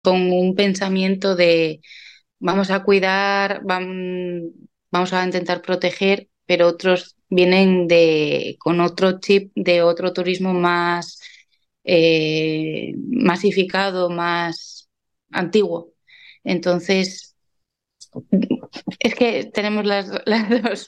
con un pensamiento de vamos a cuidar, vamos a intentar proteger, pero otros vienen con otro chip de otro turismo más masificado, más antiguo. Entonces, es que tenemos las dos.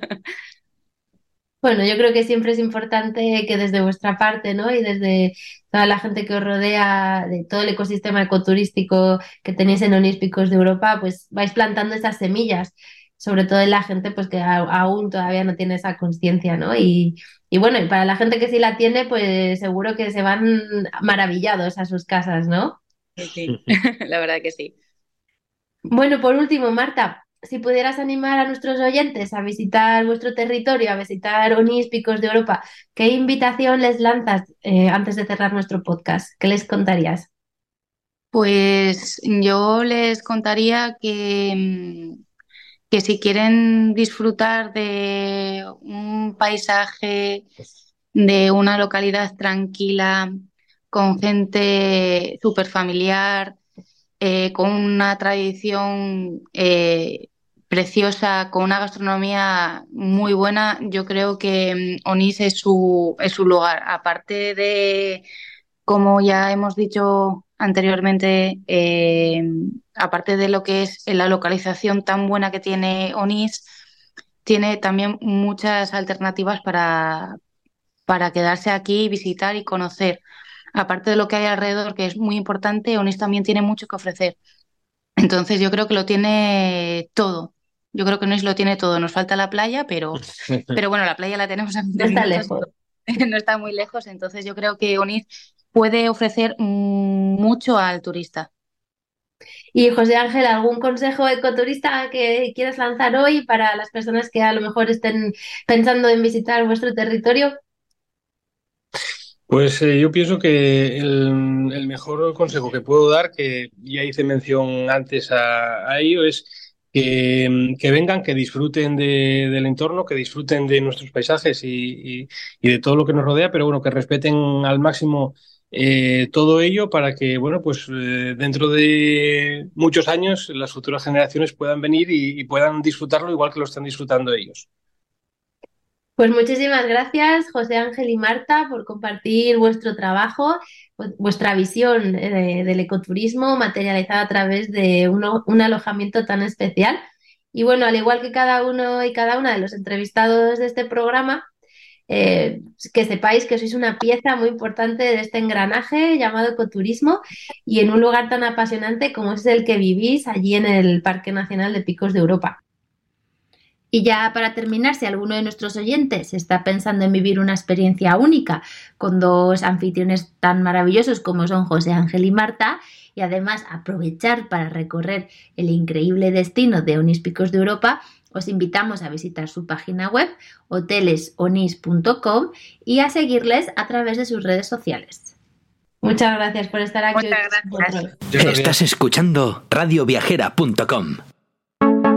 Bueno, yo creo que siempre es importante que desde vuestra parte, ¿no? Y desde toda la gente que os rodea, de todo el ecosistema ecoturístico que tenéis en Oníspicos de Europa, pues vais plantando esas semillas, sobre todo en la gente pues que aún todavía no tiene esa conciencia, ¿no? Y bueno, y para la gente que sí la tiene, pues seguro que se van maravillados a sus casas, ¿no? Sí, la verdad que sí. Bueno, por último, Marta, si pudieras animar a nuestros oyentes a visitar vuestro territorio, a visitar Onís, Picos de Europa, ¿qué invitación les lanzas antes de cerrar nuestro podcast? ¿Qué les contarías? Pues yo les contaría que si quieren disfrutar de un paisaje, de una localidad tranquila, con gente súper familiar, con una tradición preciosa, con una gastronomía muy buena, yo creo que Onís es su lugar. Aparte de, como ya hemos dicho anteriormente, aparte de lo que es la localización tan buena que tiene Onís, tiene también muchas alternativas para quedarse aquí, visitar y conocer. Aparte de lo que hay alrededor, que es muy importante, Onís también tiene mucho que ofrecer. Entonces yo creo que lo tiene todo. Yo creo que Onís lo tiene todo. Nos falta la playa, pero bueno, la playa la tenemos a No 20 está minutos, lejos. no está muy lejos. Entonces yo creo que Onís puede ofrecer mucho al turista. Y José Ángel, ¿algún consejo ecoturista que quieras lanzar hoy para las personas que a lo mejor estén pensando en visitar vuestro territorio? Pues yo pienso que el mejor consejo que puedo dar, que ya hice mención antes a ello, es que vengan, que disfruten del entorno, que disfruten de nuestros paisajes y de todo lo que nos rodea, pero bueno, que respeten al máximo todo ello para que, bueno, pues dentro de muchos años las futuras generaciones puedan venir y puedan disfrutarlo igual que lo están disfrutando ellos. Pues muchísimas gracias, José Ángel y Marta, por compartir vuestro trabajo, vuestra visión del ecoturismo materializada a través de un alojamiento tan especial. Y bueno, al igual que cada uno y cada una de los entrevistados de este programa, que sepáis que sois una pieza muy importante de este engranaje llamado ecoturismo y en un lugar tan apasionante como es el que vivís allí en el Parque Nacional de Picos de Europa. Y ya para terminar, si alguno de nuestros oyentes está pensando en vivir una experiencia única con dos anfitriones tan maravillosos como son José Ángel y Marta, y además aprovechar para recorrer el increíble destino de Onís Picos de Europa, os invitamos a visitar su página web hotelesonis.com y a seguirles a través de sus redes sociales. Muchas gracias por estar aquí hoy Muchas con gracias. nosotros. Muchas Estás gracias. escuchando radioviajera.com.